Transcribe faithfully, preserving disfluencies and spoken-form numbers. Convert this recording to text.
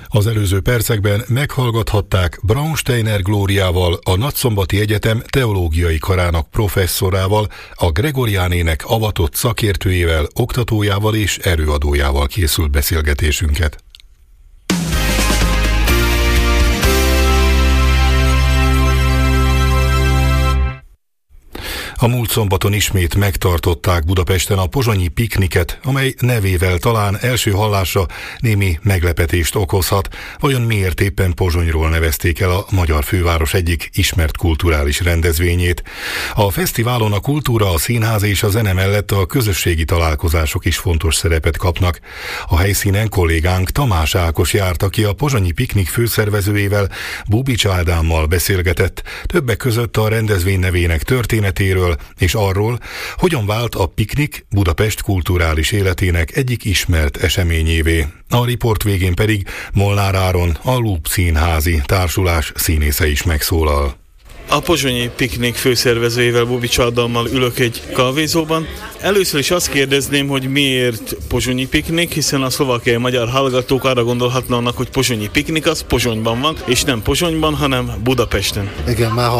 Az előző percekben meghallgathatták Braunsteiner Glóriával, a Nagyszombati Egyetem teológiai karának professzorával, a Gregoriánének avatott szakértőjével, oktatójával és előadójával készült beszélgetésünket. A múlt szombaton ismét megtartották Budapesten a pozsonyi pikniket, amely nevével talán első hallásra némi meglepetést okozhat. Vajon miért éppen Pozsonyról nevezték el a magyar főváros egyik ismert kulturális rendezvényét? A fesztiválon a kultúra, a színház és a zene mellett a közösségi találkozások is fontos szerepet kapnak. A helyszínen kollégánk Tamás Ákos járt, aki a pozsonyi piknik főszervezőjével, Bubics Ádámmal beszélgetett, többek között a rendezvény nevének történetéről, és arról, hogyan vált a piknik Budapest kulturális életének egyik ismert eseményévé. A riport végén pedig Molnár Áron, a Loop Színházi Társulás színésze is megszólal. A pozsonyi piknik főszervezőjével, Bubics Ádámmal ülök egy kávézóban. Először is azt kérdezném, hogy miért pozsonyi piknik, hiszen a szlovákiai magyar hallgatók arra gondolhatnának, hogy pozsonyi piknik az Pozsonyban van, és nem Pozsonyban, hanem Budapesten. Igen, már